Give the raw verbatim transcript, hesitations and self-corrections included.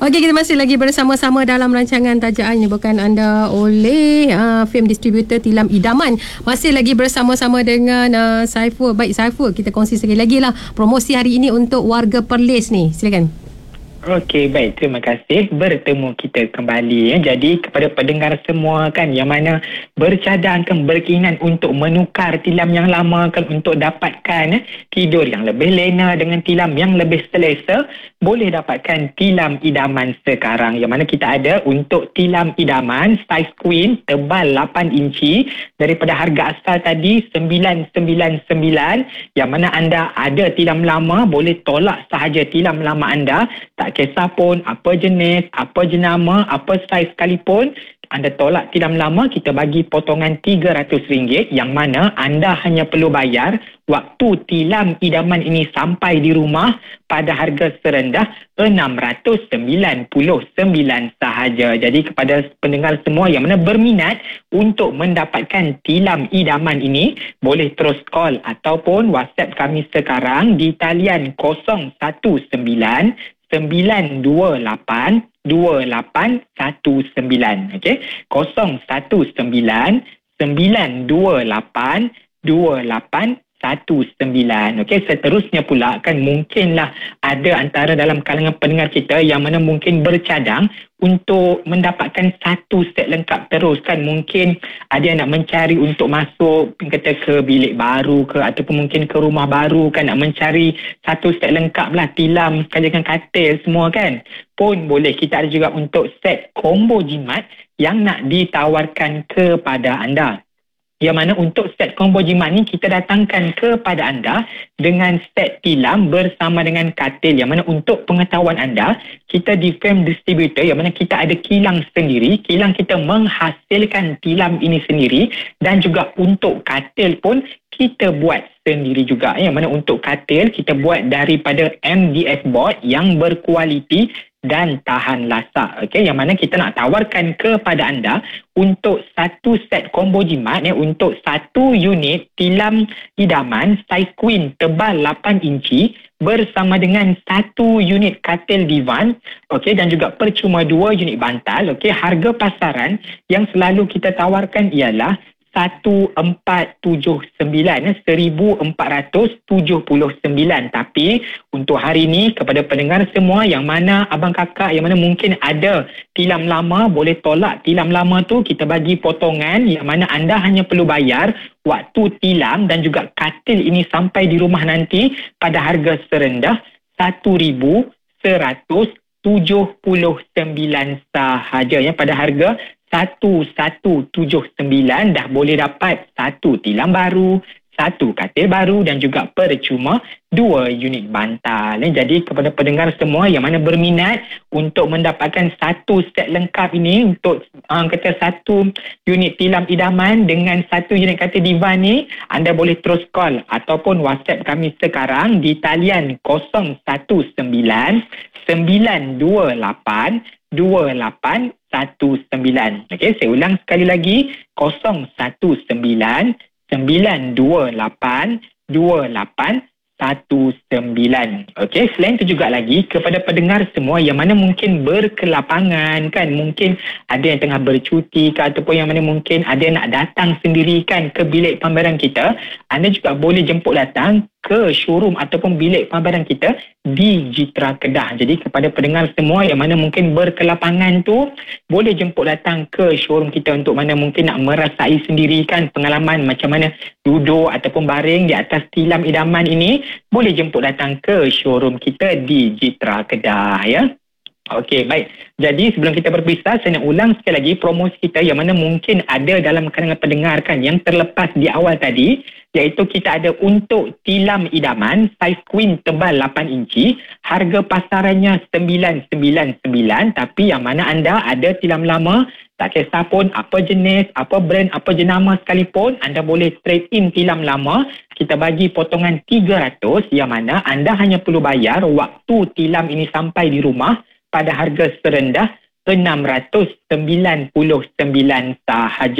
Okey, kita masih lagi bersama-sama dalam rancangan Taja ini bukan anda oleh uh, film distributor Tilam Idaman. Masih lagi bersama-sama dengan uh, Saiful. Baik Saiful, kita kongsi sekali lagi lah promosi hari ini untuk warga Perlis ni. Silakan. Okey, baik. Terima kasih. Bertemu kita kembali. Ya. Jadi, kepada pendengar semua kan, yang mana bercadang kan, berkeinginan untuk menukar tilam yang lama kan, untuk dapatkan ya, tidur yang lebih lena dengan tilam yang lebih selesa, boleh dapatkan Tilam Idaman sekarang. Yang mana kita ada untuk Tilam Idaman size queen tebal lapan inci daripada harga asal tadi sembilan sembilan sembilan. Yang mana anda ada tilam lama, boleh tolak sahaja tilam lama anda. Tak kisah pun apa jenis, apa jenama, apa saiz sekalipun, anda tolak tilam lama, kita bagi potongan tiga ratus ringgit, yang mana anda hanya perlu bayar waktu Tilam Idaman ini sampai di rumah pada harga serendah enam ratus sembilan puluh sembilan sahaja. Jadi kepada pendengar semua yang mana berminat untuk mendapatkan Tilam Idaman ini, boleh terus call ataupun WhatsApp kami sekarang di talian kosong satu sembilan sembilan dua lapan dua lapan satu sembilan. Okey, kosong satu sembilan sembilan dua lapan dua lapan satu sembilan. Okey, seterusnya pula kan mungkinlah ada antara dalam kalangan pendengar kita yang mana mungkin bercadang untuk mendapatkan satu set lengkap terus kan. Mungkin ada yang nak mencari untuk masuk kata ke bilik baru ke, ataupun mungkin ke rumah baru kan, nak mencari satu set lengkap lah, tilam, kajian katil semua kan. Pun boleh, kita ada juga untuk set combo jimat yang nak ditawarkan kepada anda. Yang mana untuk set combo jimat ni kita datangkan kepada anda dengan set tilam bersama dengan katil. Yang mana untuk pengetahuan anda, kita di film distributor yang mana kita ada kilang sendiri. Kilang kita menghasilkan tilam ini sendiri, dan juga untuk katil pun kita buat sendiri juga. Yang mana untuk katil kita buat daripada M D F board yang berkualiti dan tahan lasak. Okey, yang mana kita nak tawarkan kepada anda untuk satu set combo jimat ya, untuk satu unit Tilam Idaman size queen tebal lapan inci bersama dengan satu unit katil divan, okey, dan juga percuma dua unit bantal. Okey, harga pasaran yang selalu kita tawarkan ialah seribu empat ratus tujuh puluh sembilan, seribu empat ratus tujuh puluh sembilan. Tapi untuk hari ini kepada pendengar semua yang mana abang kakak yang mana mungkin ada tilam lama, boleh tolak tilam lama tu, kita bagi potongan yang mana anda hanya perlu bayar waktu tilam dan juga katil ini sampai di rumah nanti pada harga serendah satu ribu seratus tujuh puluh sembilan sahaja ya. Pada harga satu satu tujuh sembilan dah boleh dapat satu tilam baru, satu katil baru dan juga percuma dua unit bantal. Jadi kepada pendengar semua yang mana berminat untuk mendapatkan satu set lengkap ini, untuk uh, kata satu unit Tilam Idaman dengan satu unit katil divan ni, anda boleh terus call ataupun WhatsApp kami sekarang di talian kosong satu sembilan sembilan dua lapan dua lapan satu sembilan. Okey, saya ulang sekali lagi, kosong satu sembilan sembilan dua lapan dua lapan satu sembilan. Okey, selain itu juga lagi kepada pendengar semua yang mana mungkin berkelapangan kan, mungkin ada yang tengah bercuti ke, ataupun yang mana mungkin ada yang nak datang sendiri kan ke bilik pameran kita, anda juga boleh jemput datang ke showroom ataupun bilik pameran kita di Jitra Kedah. Jadi kepada pendengar semua yang mana mungkin berkelapangan tu, boleh jemput datang ke showroom kita untuk mana mungkin nak merasai sendiri kan pengalaman macam mana duduk ataupun baring di atas Tilam Idaman ini, boleh jemput datang ke showroom kita di Jitra Kedah ya. Okey, baik. Jadi sebelum kita berpisah, saya nak ulang sekali lagi promosi kita yang mana mungkin ada dalam kalangan pendengar kan yang terlepas di awal tadi, iaitu kita ada untuk Tilam Idaman size queen tebal lapan inci, harga pasarannya sembilan sembilan sembilan, tapi yang mana anda ada tilam lama, tak kisah pun apa jenis, apa brand, apa jenama sekalipun, anda boleh trade in tilam lama, kita bagi potongan tiga ratus, yang mana anda hanya perlu bayar waktu tilam ini sampai di rumah pada harga serendah enam ratus sembilan puluh sembilan sahaja.